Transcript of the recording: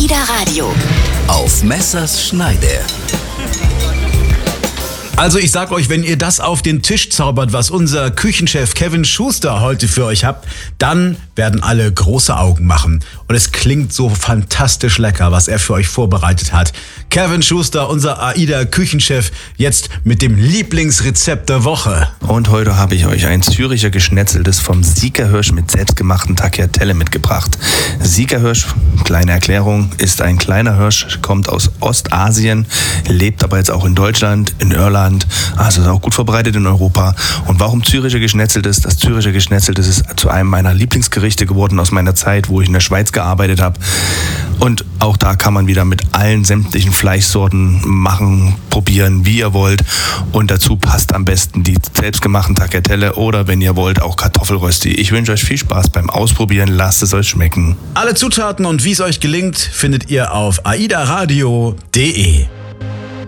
AIDA Radio. Auf Messers Schneide. Also ich sag euch, wenn ihr das auf den Tisch zaubert, was unser Küchenchef Kevin Schuster heute für euch habt, dann werden alle große Augen machen. Und es klingt so fantastisch lecker, was er für euch vorbereitet hat. Kevin Schuster, unser AIDA-Küchenchef, jetzt mit dem Lieblingsrezept der Woche. Und heute habe ich euch ein Züricher Geschnetzeltes vom Siegerhirsch mit selbstgemachten Tagliatelle mitgebracht. Siegerhirsch, kleine Erklärung, ist ein kleiner Hirsch, kommt aus Ostasien, lebt aber jetzt auch in Deutschland, in Irland, also ist auch gut verbreitet in Europa. Und warum Züricher Geschnetzeltes? Das Züricher Geschnetzeltes ist zu einem meiner Lieblingsgerichte geworden aus meiner Zeit, wo ich in der Schweiz gearbeitet habe. Und auch da kann man wieder mit allen sämtlichen Fleischsorten machen, probieren, wie ihr wollt. Und dazu passt am besten die selbstgemachten Tagliatelle oder, wenn ihr wollt, auch Kartoffelrösti. Ich wünsche euch viel Spaß beim Ausprobieren. Lasst es euch schmecken. Alle Zutaten und wie es euch gelingt, findet ihr auf aidaradio.de.